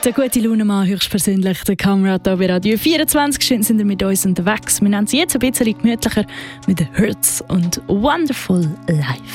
der gute Laune-Mann, höchstpersönlich, der Kamerad hier bei Radio 24. Schön sind ihr mit uns unterwegs. Wir nennen sie jetzt ein bisschen gemütlicher mit Hurts und Wonderful Life.